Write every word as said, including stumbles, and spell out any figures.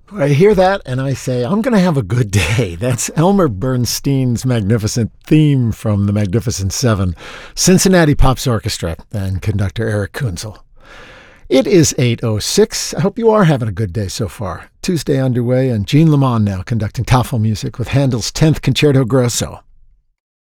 I hear that and I say, I'm going to have a good day. That's Elmer Bernstein's magnificent theme from the Magnificent Seven, Cincinnati Pops Orchestra, and conductor Eric Kunzel. It is eight oh six. I hope you are having a good day so far. Tuesday underway, and Jean Lamont now conducting Tafel music with Handel's tenth Concerto Grosso.